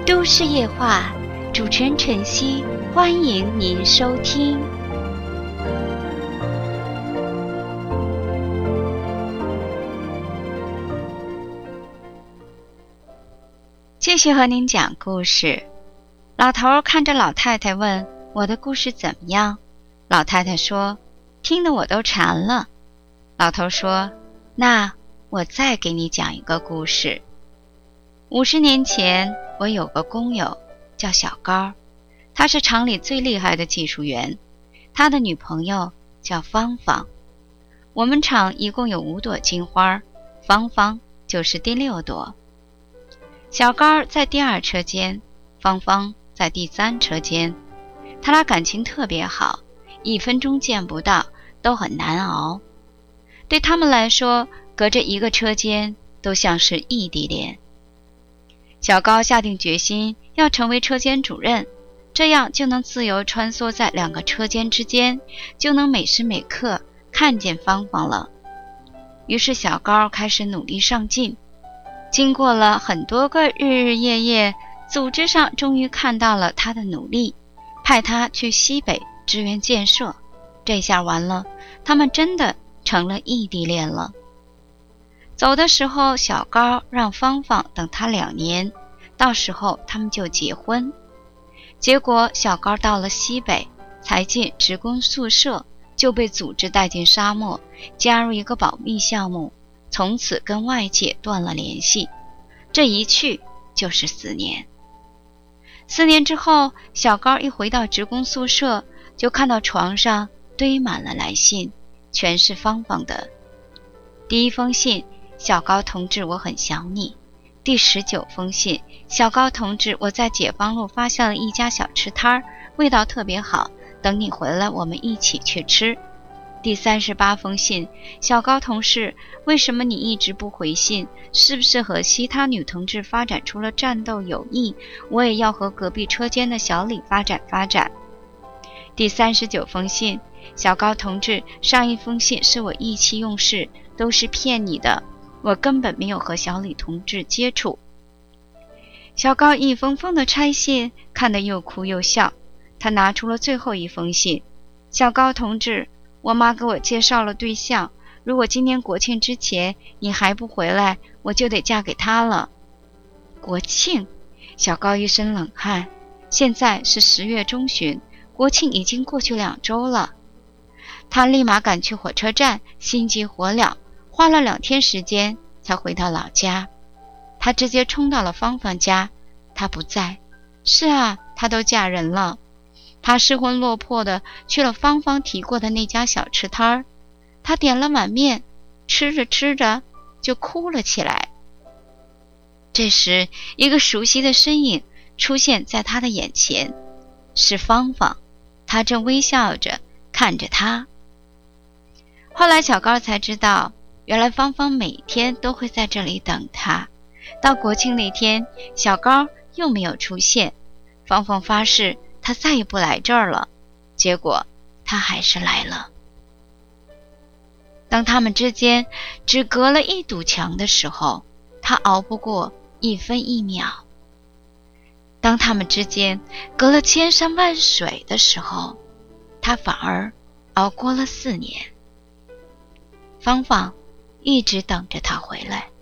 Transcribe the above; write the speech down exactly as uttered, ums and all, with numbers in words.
都市夜话，主持人晨曦，欢迎您收听。继续和您讲故事。老头看着老太太问：我的故事怎么样？老太太说：听得我都馋了。老头说：那我再给你讲一个故事。五十年前，我有个工友叫小高，他是厂里最厉害的技术员，他的女朋友叫芳芳。我们厂一共有五朵金花，芳芳就是第六朵。小高在第二车间，芳芳在第三车间，他俩感情特别好，一分钟见不到都很难熬。对他们来说，隔着一个车间都像是异地恋。小高下定决心要成为车间主任，这样就能自由穿梭在两个车间之间，就能每时每刻看见芳芳了。于是小高开始努力上进，经过了很多个日日夜夜，组织上终于看到了他的努力，派他去西北支援建设。这下完了，他们真的成了异地恋了。走的时候，小高让芳芳等他两年，到时候他们就结婚。结果小高到了西北，才进职工宿舍，就被组织带进沙漠，加入一个保密项目，从此跟外界断了联系。这一去就是四年。四年之后，小高一回到职工宿舍，就看到床上堆满了来信，全是芳芳的。第一封信：小高同志，我很想你。第十九封信：小高同志，我在解放路发现了一家小吃摊，味道特别好，等你回来我们一起去吃。第三十八封信：小高同事，为什么你一直不回信？是不是和其他女同志发展出了战斗友谊？我也要和隔壁车间的小李发展发展。第三十九封信：小高同志，上一封信是我意气用事，都是骗你的，我根本没有和小李同志接触。小高一封封的拆信，看得又哭又笑。他拿出了最后一封信：小高同志，我妈给我介绍了对象，如果今年国庆之前你还不回来，我就得嫁给他了。国庆？小高一身冷汗。现在是十月中旬，国庆已经过去两周了。他立马赶去火车站，心急火燎，花了两天时间才回到老家。他直接冲到了芳芳家，她不在。是啊，她都嫁人了。他失魂落魄的去了芳芳提过的那家小吃摊儿，他点了碗面，吃着吃着就哭了起来。这时，一个熟悉的身影出现在他的眼前，是芳芳，她正微笑着看着他。后来小高才知道，原来芳芳每天都会在这里等他。到国庆那天，小高又没有出现，芳芳发誓他再也不来这儿了，结果他还是来了。当他们之间只隔了一堵墙的时候，他熬不过一分一秒；当他们之间隔了千山万水的时候，他反而熬过了四年。芳芳一直等着他回来。